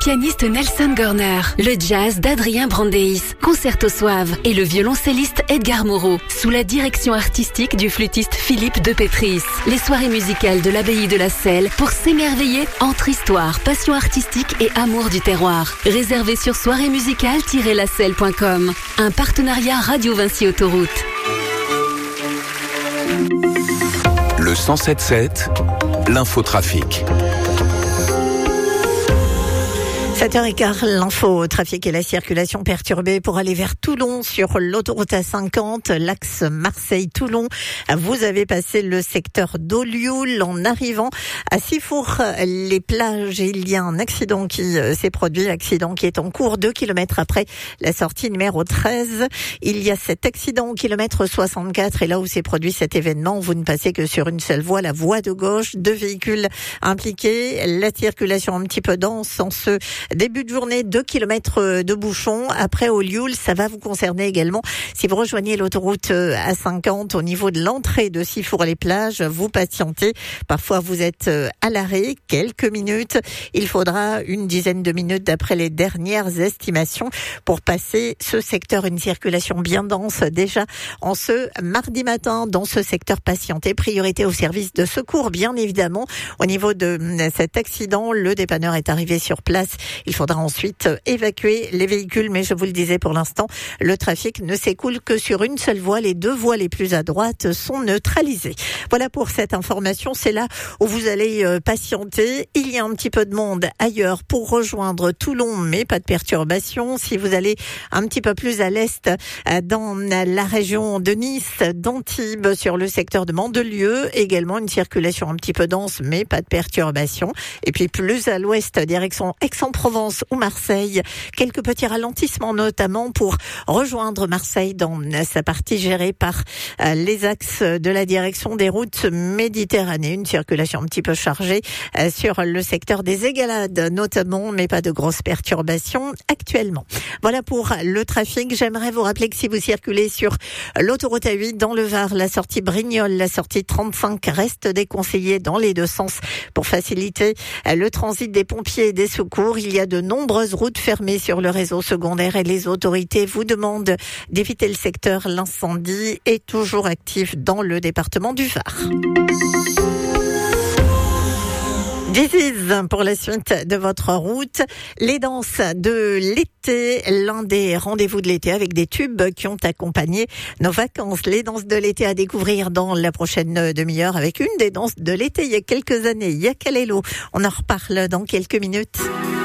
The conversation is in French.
pianiste Nelson Gorner, le jazz d'Adrien Brandeis, concerto suave et le violoncelliste Edgar Moreau, sous la direction artistique du flûtiste Philippe de Pétris. Les soirées musicales de l'abbaye de la Selle pour s'émerveiller entre histoire, passion artistique et amour du terroir. Réservé sur soirée-musicale-lacelle.com. Un partenariat Radio Vinci Autoroute. Le 107.7, l'infotrafic. 7h15, l'info, trafic et la circulation perturbée pour aller vers Toulon sur l'autoroute A50, l'axe Marseille-Toulon. Vous avez passé le secteur d'Olioul en arrivant à Sifour-les-Plages. Il y a un accident qui s'est produit, accident qui est en cours 2 km après la sortie numéro 13. Il y a cet accident au kilomètre 64 et là où s'est produit cet événement, vous ne passez que sur une seule voie, la voie de gauche, 2 véhicules impliqués, la circulation un petit peu dense en ce début de journée, 2 km de bouchons. Après Olioul, ça va vous concerner également. Si vous rejoignez l'autoroute A50 au niveau de l'entrée de Sifour-les-Plages, vous patientez. Parfois, vous êtes à l'arrêt, quelques minutes. Il faudra une dizaine de minutes d'après les dernières estimations pour passer ce secteur. Une circulation bien dense déjà en ce mardi matin dans ce secteur patienté. Priorité au service de secours, bien évidemment. Au niveau de cet accident, le dépanneur est arrivé sur place. Il faudra ensuite évacuer les véhicules, mais je vous le disais pour l'instant, le trafic ne s'écoule que sur une seule voie. Les 2 voies les plus à droite sont neutralisées. Voilà pour cette information. C'est là où vous allez patienter. Il y a un petit peu de monde ailleurs pour rejoindre Toulon, mais pas de perturbation. Si vous allez un petit peu plus à l'est, dans la région de Nice, d'Antibes, sur le secteur de Mandelieu, également une circulation un petit peu dense, mais pas de perturbation. Et puis plus à l'ouest, direction Aix-en-Provence ou Marseille, quelques petits ralentissements notamment pour rejoindre Marseille dans sa partie gérée par les axes de la direction des routes Méditerranée. Une circulation un petit peu chargée sur le secteur des Égalades notamment, mais pas de grosses perturbations actuellement. Voilà pour le trafic. J'aimerais vous rappeler que si vous circulez sur l'autoroute A8 dans le Var, la sortie Brignoles, la sortie 35 reste déconseillée dans les 2 sens pour faciliter le transit des pompiers et des secours. Il y a de nombreuses routes fermées sur le réseau secondaire et les autorités vous demandent d'éviter le secteur. L'incendie est toujours actif dans le département du Var. This is pour la suite de votre route. Les danses de l'été, l'un des rendez-vous de l'été avec des tubes qui ont accompagné nos vacances. Les danses de l'été à découvrir dans la prochaine demi-heure avec une des danses de l'été il y a quelques années, Yakalelo. On en reparle dans quelques minutes.